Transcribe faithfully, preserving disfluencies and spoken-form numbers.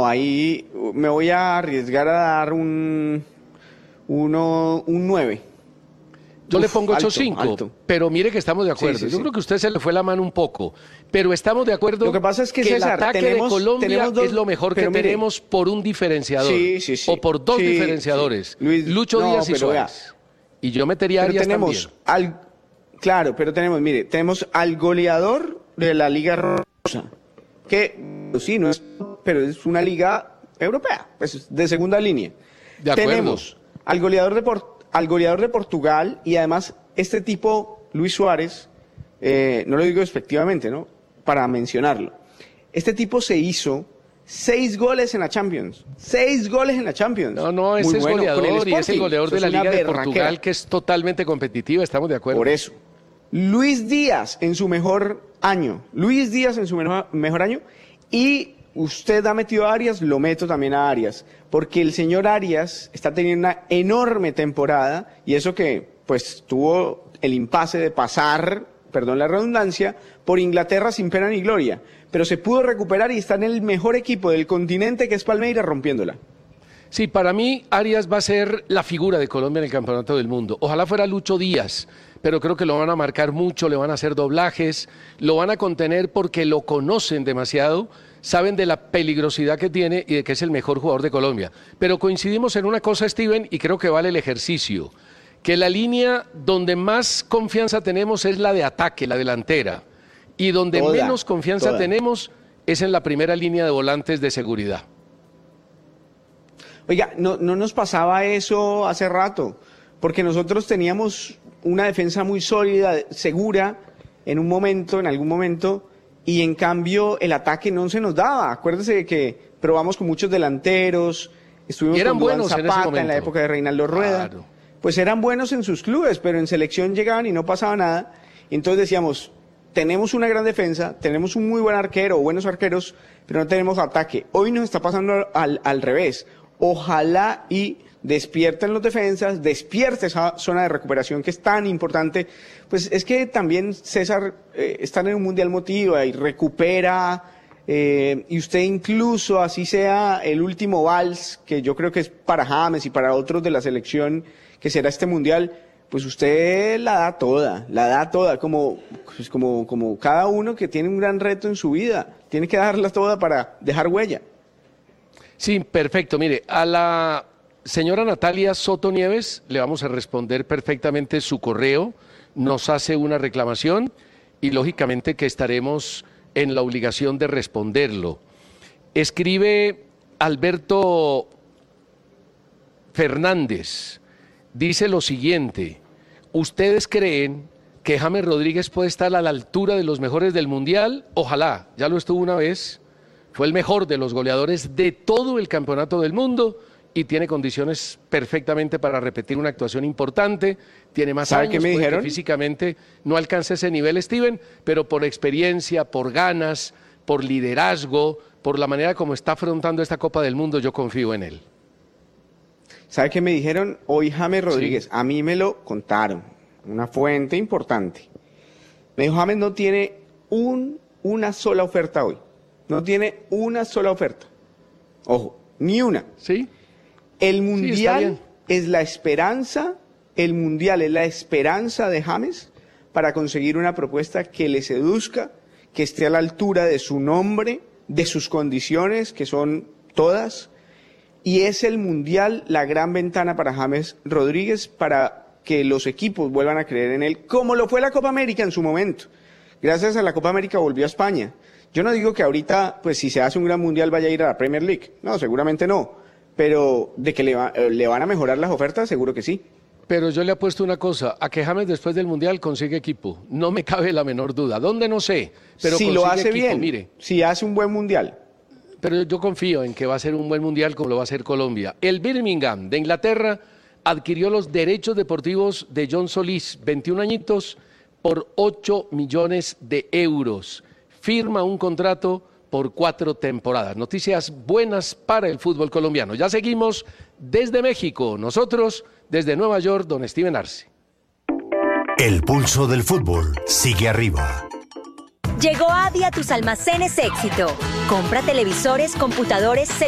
ahí me voy a arriesgar a dar un, uno, un nueve. Yo Uf, le pongo ocho alto, cinco, alto. pero mire que estamos de acuerdo. Sí, sí, Yo sí. creo que usted se le fue la mano un poco, pero estamos de acuerdo. Lo que pasa es que, César, el ataque tenemos, de Colombia tenemos dos, es lo mejor que mire, tenemos por un diferenciador, sí, sí, sí, o por dos sí, diferenciadores, sí. Luis, Lucho no, Díaz y pero Suárez. vea, Y yo metería a pero Arias tenemos también. al, claro, pero tenemos, mire, tenemos al goleador de la Liga Rosa, que pues, sí, no es, pero es una liga europea, pues de segunda línea. De acuerdo. Tenemos al goleador de, Por, al goleador de Portugal y además este tipo, Luis Suárez, eh, no lo digo despectivamente, ¿no? Para mencionarlo. Este tipo se hizo seis goles en la Champions. Seis goles en la Champions. No, no, ese Muy es bueno, goleador con el y es el Sporting. goleador Eso de la es una Liga de berraquera. Portugal, que es totalmente competitiva, estamos de acuerdo. Por eso. Luis Díaz en su mejor año. Luis Díaz en su mejor, mejor año. Y usted ha metido a Arias, lo meto también a Arias. Porque el señor Arias está teniendo una enorme temporada. Y eso que, pues, tuvo el impasse de pasar, perdón la redundancia, por Inglaterra sin pena ni gloria. Pero se pudo recuperar y está en el mejor equipo del continente, que es Palmeiras, rompiéndola. Sí, para mí Arias va a ser la figura de Colombia en el Campeonato del Mundo. Ojalá fuera Lucho Díaz, pero creo que lo van a marcar mucho, le van a hacer doblajes, lo van a contener porque lo conocen demasiado, saben de la peligrosidad que tiene y de que es el mejor jugador de Colombia. Pero coincidimos en una cosa, Steven, y creo que vale el ejercicio, que la línea donde más confianza tenemos es la de ataque, la delantera, y donde Toda, menos confianza toda. tenemos es en la primera línea de volantes de seguridad. Oiga, no, no nos pasaba eso hace rato, porque nosotros teníamos una defensa muy sólida, segura, en un momento, en algún momento, y en cambio el ataque no se nos daba. Acuérdese que probamos con muchos delanteros, estuvimos Y eran con Duván buenos en ese Zapata en, momento. la época de Reinaldo Rueda. Claro. Pues eran buenos en sus clubes, pero en selección llegaban y no pasaba nada. Y entonces decíamos, tenemos una gran defensa, tenemos un muy buen arquero, buenos arqueros, pero no tenemos ataque. Hoy nos está pasando al, al revés. Ojalá y despierten los defensas, despierte esa zona de recuperación que es tan importante. Pues es que también César eh, está en un mundial motiva y recupera, eh, y usted incluso, así sea el último vals, que yo creo que es para James y para otros de la selección, que será este mundial, pues usted la da toda, la da toda, como, pues como, como cada uno que tiene un gran reto en su vida, tiene que darla toda para dejar huella. Sí, perfecto. Mire, a la señora Natalia Soto Nieves le vamos a responder perfectamente su correo, nos hace una reclamación y lógicamente que estaremos en la obligación de responderlo. Escribe Alberto Fernández, dice lo siguiente: ¿ustedes creen que James Rodríguez puede estar a la altura de los mejores del Mundial? Ojalá, ya lo estuvo una vez. Fue el mejor de los goleadores de todo el campeonato del mundo y tiene condiciones perfectamente para repetir una actuación importante. Tiene más ¿Sabe años, qué me puede dijeron? que físicamente no alcance ese nivel, Steven, pero por experiencia, por ganas, por liderazgo, por la manera como está afrontando esta Copa del Mundo, yo confío en él. ¿Sabe qué me dijeron hoy James Rodríguez? Sí. A mí me lo contaron, una fuente importante. Me dijo, James no tiene un, una sola oferta hoy. No tiene una sola oferta. Ojo, ni una. ¿Sí? El Mundial sí, es la esperanza, el Mundial es la esperanza de James para conseguir una propuesta que le seduzca, que esté a la altura de su nombre, de sus condiciones, que son todas. Y es el Mundial la gran ventana para James Rodríguez para que los equipos vuelvan a creer en él, como lo fue la Copa América en su momento. Gracias a la Copa América volvió a España. Yo no digo que ahorita, pues si se hace un gran mundial vaya a ir a la Premier League. No, seguramente no. Pero de que le, va, le van a mejorar las ofertas, seguro que sí. Pero yo le apuesto una cosa, a que James después del mundial consigue equipo. No me cabe la menor duda. ¿Dónde? No sé. Pero si lo hace equipo, bien, mire. Si hace un buen mundial. Pero yo confío en que va a ser un buen mundial como lo va a hacer Colombia. El Birmingham de Inglaterra adquirió los derechos deportivos de John Solís, veintiún añitos, por ocho millones de euros. Firma un contrato por cuatro temporadas. Noticias buenas para el fútbol colombiano. Ya seguimos desde México, nosotros desde Nueva York, don Steven Arce. El pulso del fútbol sigue arriba. Llegó Adi a tus almacenes Éxito. Compra televisores, computadores,